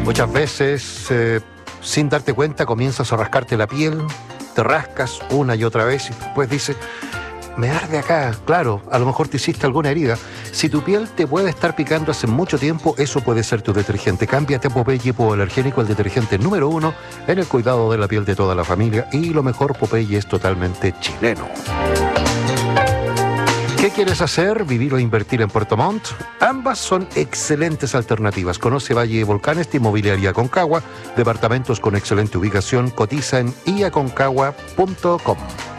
Muchas veces, sin darte cuenta, comienzas a rascarte la piel, te rascas una y otra vez y después dices, me arde acá. Claro, a lo mejor te hiciste alguna herida. Si tu piel te puede estar picando hace mucho tiempo, eso puede ser tu detergente. Cámbiate a Popeye hipoalergénico, el detergente número 1 en el cuidado de la piel de toda la familia. Y lo mejor, Popeye es totalmente chileno. ¿Qué quieres hacer? ¿Vivir o invertir en Puerto Montt? Ambas son excelentes alternativas. Conoce Valle de Volcanes de Inmobiliaria Aconcagua. Departamentos con excelente ubicación. Cotiza en iaconcagua.com.